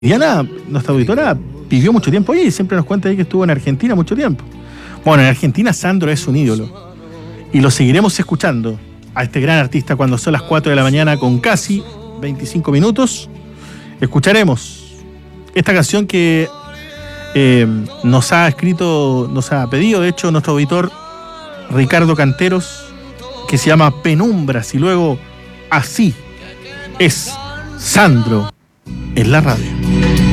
Diana, nuestra auditora, vivió mucho tiempo ahí y siempre nos cuenta ahí que estuvo en Argentina mucho tiempo. Bueno, en Argentina Sandro es un ídolo y lo seguiremos escuchando a este gran artista cuando son las 4 de la mañana con casi 25 minutos. Escucharemos esta canción que nos ha escrito, nos ha pedido, de hecho, nuestro auditor Ricardo Canteros, que se llama Penumbras, y luego Así es Sandro en la radio.